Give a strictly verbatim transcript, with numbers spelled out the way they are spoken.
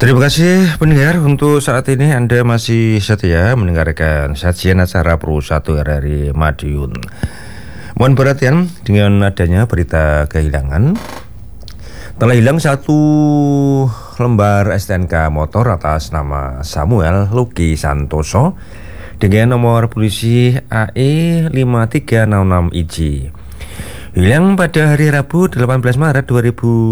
Terima kasih pendengar, untuk saat ini Anda masih setia mendengarkan sajian acara Pro satu R R I Madiun. Mohon perhatian dengan adanya berita kehilangan. Telah hilang satu lembar S T N K motor atas nama Samuel Luki Santoso dengan nomor polisi A E lima tiga enam enam I J. Hilang pada hari Rabu delapan belas Maret dua ribu